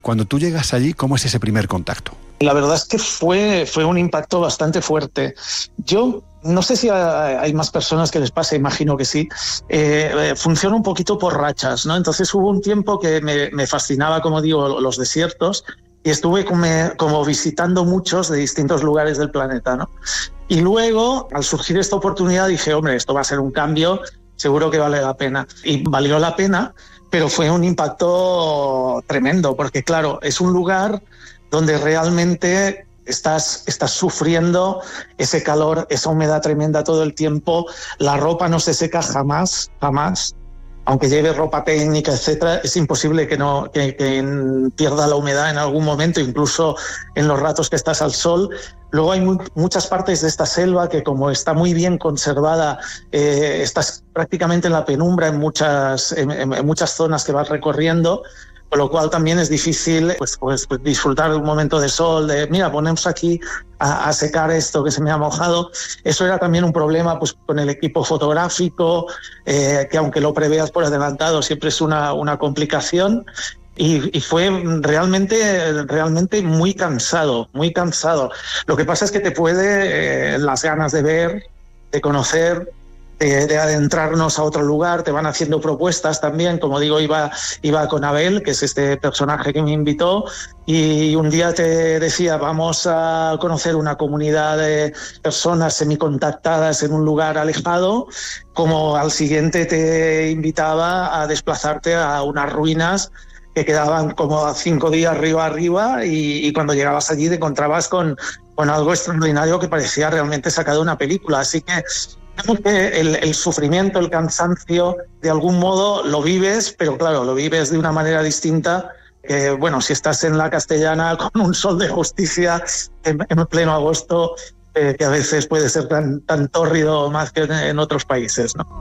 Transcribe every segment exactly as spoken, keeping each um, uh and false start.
Cuando tú llegas allí, ¿cómo es ese primer contacto? La verdad es que fue, fue un impacto bastante fuerte. Yo no sé si hay más personas que les pasa, imagino que sí. Eh, funciona un poquito por rachas, ¿no? Entonces hubo un tiempo que me, me fascinaba, como digo, los desiertos, y estuve como, como visitando muchos de distintos lugares del planeta, ¿no? Y luego, al surgir esta oportunidad, dije, hombre, esto va a ser un cambio, seguro que vale la pena. Y valió la pena, pero fue un impacto tremendo, porque claro, es un lugar donde realmente estás, estás sufriendo ese calor, esa humedad tremenda todo el tiempo, la ropa no se seca jamás, jamás. Aunque lleve ropa técnica, etcétera, es imposible que no que, que pierda la humedad en algún momento, incluso en los ratos que estás al sol. Luego hay muy, muchas partes de esta selva que, como está muy bien conservada, eh, estás prácticamente en la penumbra en muchas, en, en muchas zonas que vas recorriendo, con lo cual también es difícil pues, pues, pues disfrutar de un momento de sol, de mira, ponemos aquí a, a secar esto que se me ha mojado. Eso era también un problema pues, con el equipo fotográfico, eh, que aunque lo preveas por adelantado siempre es una, una complicación. Y, y fue realmente, realmente muy cansado, muy cansado. Lo que pasa es que te puede, eh, las ganas de ver, de conocer, De, de adentrarnos a otro lugar, te van haciendo propuestas también. Como digo, iba, iba con Abel, que es este personaje que me invitó, y un día te decía, vamos a conocer una comunidad de personas semicontactadas en un lugar alejado, como al siguiente te invitaba a desplazarte a unas ruinas que quedaban como a cinco días arriba arriba, y, y cuando llegabas allí te encontrabas con, con algo extraordinario que parecía realmente sacado de una película. Así que que el, el sufrimiento, el cansancio, de algún modo lo vives, pero claro, lo vives de una manera distinta. Que, bueno, si estás en la Castellana con un sol de justicia en, en pleno agosto, eh, que a veces puede ser tan, tan tórrido más que en, en otros países, ¿no?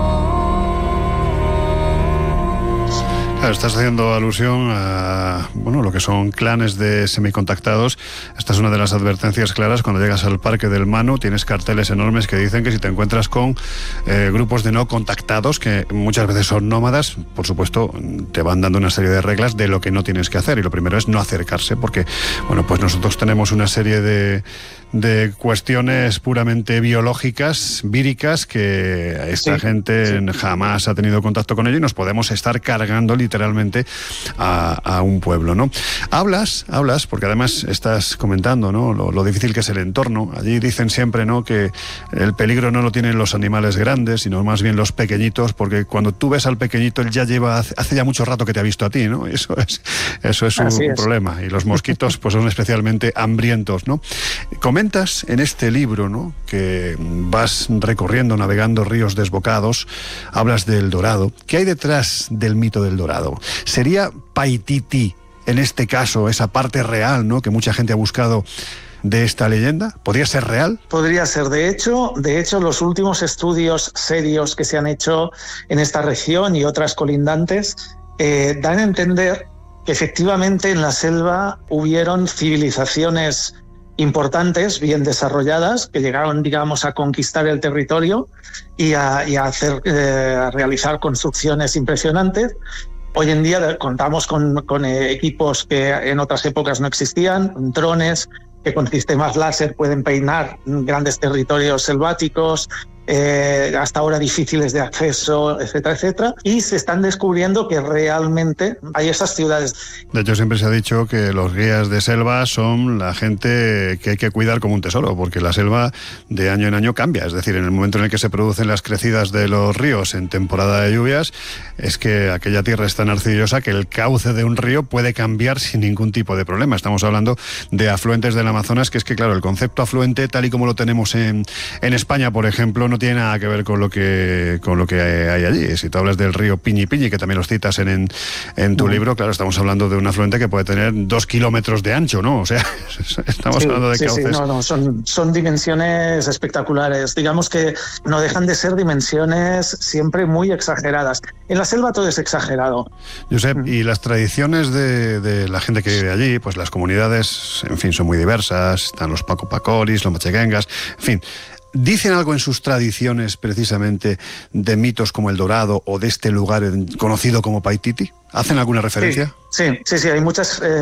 Claro, estás haciendo alusión a bueno, lo que son clanes de semicontactados. Esta es una de las advertencias claras cuando llegas al Parque del Manu. Tienes carteles enormes que dicen que si te encuentras con eh, grupos de no contactados, que muchas veces son nómadas, por supuesto, te van dando una serie de reglas de lo que no tienes que hacer. Y lo primero es no acercarse, porque bueno, pues nosotros tenemos una serie de, de cuestiones puramente biológicas, víricas, que esta sí, gente sí. jamás ha tenido contacto con ello, y nos podemos estar cargando literalmente a, a un pueblo, ¿no? Hablas, hablas, porque además estás comentando, ¿no? Lo, lo difícil que es el entorno. Allí dicen siempre, ¿no?, que el peligro no lo tienen los animales grandes, sino más bien los pequeñitos, porque cuando tú ves al pequeñito, él ya lleva, hace ya mucho rato que te ha visto a ti, ¿no? Eso es, eso es un, un problema. Y los mosquitos, pues son especialmente hambrientos, ¿no? Comentas en este libro, ¿no?, que vas recorriendo, navegando ríos desbocados, hablas del Dorado. ¿Qué hay detrás del mito del Dorado? ¿Sería Paititi, en este caso, esa parte real, ¿no?, que mucha gente ha buscado de esta leyenda? ¿Podría ser real? Podría ser. De hecho, de hecho, los últimos estudios serios que se han hecho en esta región y otras colindantes eh, dan a entender que efectivamente en la selva hubieron civilizaciones importantes, bien desarrolladas, que llegaron, digamos, a conquistar el territorio y a, y a hacer, eh, a realizar construcciones impresionantes. Hoy en día contamos con, con eh, equipos que en otras épocas no existían, drones que con sistemas láser pueden peinar grandes territorios selváticos, eh, hasta ahora difíciles de acceso, etcétera, etcétera, y se están descubriendo que realmente hay esas ciudades. De hecho, siempre se ha dicho que los guías de selva son la gente que hay que cuidar como un tesoro, porque la selva de año en año cambia. Es decir, en el momento en el que se producen las crecidas de los ríos en temporada de lluvias, es que aquella tierra es tan arcillosa que el cauce de un río puede cambiar sin ningún tipo de problema. Estamos hablando de afluentes del Amazonas, que es que, claro, el concepto afluente, tal y como lo tenemos en, en España, por ejemplo, no tiene nada que ver con lo que con lo que hay allí. Si tú hablas del río Piñi Piñi, que también los citas en, en, en tu uh-huh. libro, claro, estamos hablando de un afluente que puede tener dos kilómetros de ancho, ¿no? O sea, estamos sí, hablando de sí, cauces. Sí, no, no, son, son dimensiones espectaculares. Digamos que no dejan de ser dimensiones siempre muy exageradas. En la selva todo es exagerado. Josep, uh-huh. y las tradiciones de, de la gente que vive allí, pues las comunidades, en fin, son muy diversas. Están los pacopacoris, los macheguengas, en fin. ¿Dicen algo en sus tradiciones precisamente de mitos como el Dorado o de este lugar conocido como Paititi? ¿Hacen alguna referencia? Sí, sí, sí, sí hay muchas... Eh...